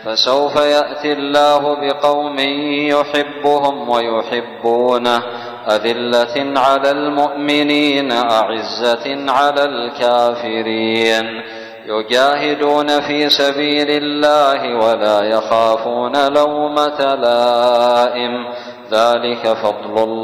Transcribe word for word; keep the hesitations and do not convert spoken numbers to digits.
فسوف يأتي الله بقوم يحبهم ويحبونه أذلة على المؤمنين أعزة على الكافرين يجاهدون في سبيل الله ولا يخافون لومة لائم ذلك فضل الله